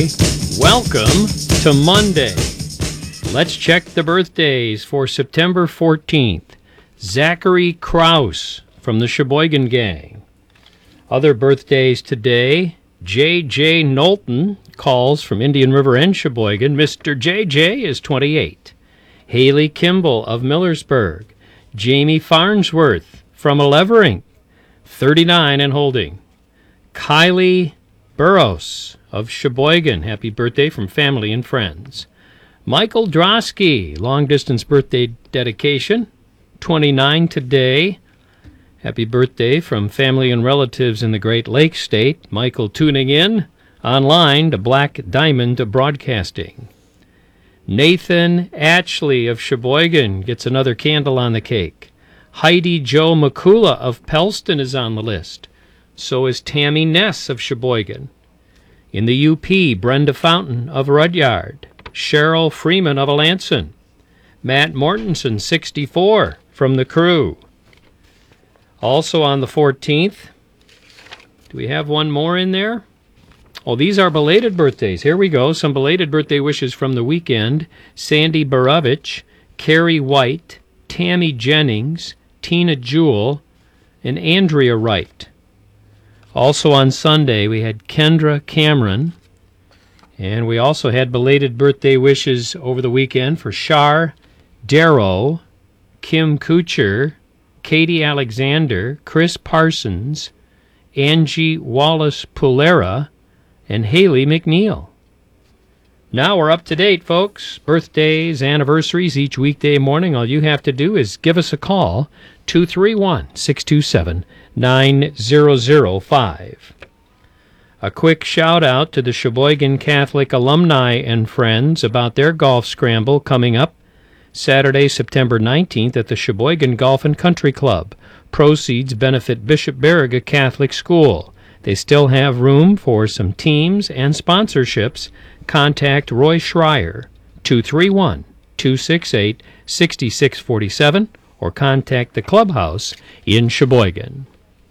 Welcome to Monday. Let's check the birthdays for September 14th. Zachary Krause from the Sheboygan Gang. Other birthdays today, J.J. Knowlton calls from Indian River and Sheboygan. Mr. J.J. is 28. Haley Kimball of Millersburg. Jamie Farnsworth from Elevering, 39 and holding. Kylie Burrows of Sheboygan, happy birthday from family and friends. Michael Drosky, long-distance birthday dedication, 29 today. Happy birthday from family and relatives in the Great Lakes State. Michael tuning in online to Black Diamond Broadcasting. Nathan Atchley of Sheboygan gets another candle on the cake. Heidi Jo McCula of Pellston is on the list. So is Tammy Ness of Sheboygan. In the UP, Brenda Fountain of Rudyard. Cheryl Freeman of Alanson. Matt Mortensen, 64, from the crew. Also on the 14th, do we have one more in there? Oh, these are belated birthdays. Here we go. Some belated birthday wishes from the weekend. Sandy Barovich, Carrie White, Tammy Jennings, Tina Jewell, and Andrea Wright. Also on Sunday, we had Kendra Cameron. And we also had belated birthday wishes over the weekend for Shar Darrow, Kim Kuchar, Katie Alexander, Chris Parsons, Angie Wallace-Pulera, and Haley McNeil. Now we're up to date, folks. Birthdays, anniversaries, each weekday morning. All you have to do is give us a call, 231-627-9005. A quick shout-out to the Sheboygan Catholic alumni and friends about their golf scramble coming up Saturday, September 19th at the Sheboygan Golf and Country Club. Proceeds benefit Bishop Baraga Catholic School. They still have room for some teams and sponsorships. Contact Roy Schreier, 231-268-6647, or contact the clubhouse in Sheboygan.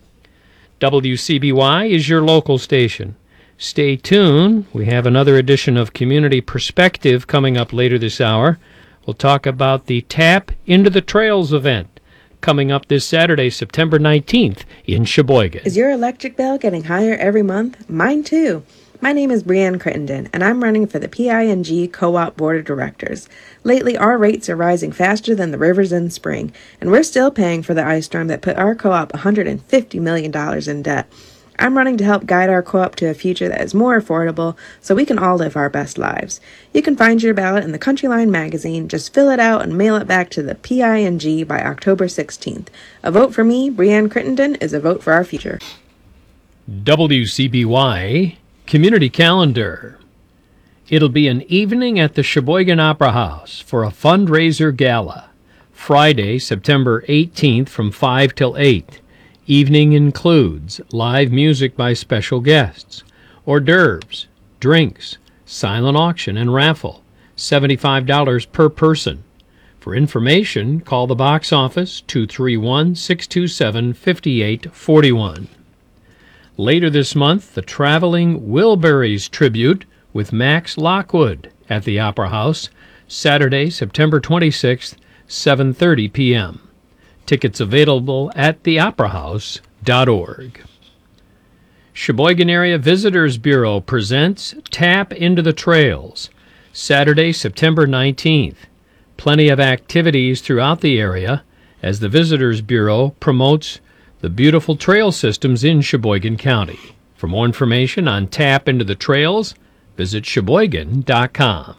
WCBY is your local station. Stay tuned. We have another edition of Community Perspective coming up later this hour. We'll talk about the Tap Into the Trails event coming up this Saturday, September 19th in Sheboygan. Is your electric bill getting higher every month? Mine too. My name is Brianne Crittenden, and I'm running for the PING Co-op Board of Directors. Lately, our rates are rising faster than the rivers in spring, and we're still paying for the ice storm that put our co-op $150 million in debt. I'm running to help guide our co-op to a future that is more affordable so we can all live our best lives. You can find your ballot in the Countryline magazine. Just fill it out and mail it back to the PING by October 16th. A vote for me, Brianne Crittenden, is a vote for our future. WCBY Community Calendar. It'll be an evening at the Sheboygan Opera House for a fundraiser gala. Friday, September 18th from 5 till 8. Evening includes live music by special guests, hors d'oeuvres, drinks, silent auction, and raffle. $75 per person. For information, call the box office 231-627-5841. Later this month, the Traveling Wilburys Tribute with Max Lockwood at the Opera House, Saturday, September 26th, 7:30 p.m. Tickets available at theoperahouse.org. Sheboygan Area Visitors Bureau presents Tap Into the Trails, Saturday, September 19th. Plenty of activities throughout the area as the Visitors Bureau promotes the beautiful trail systems in Sheboygan County. For more information on Tap Into the Trails, visit Sheboygan.com.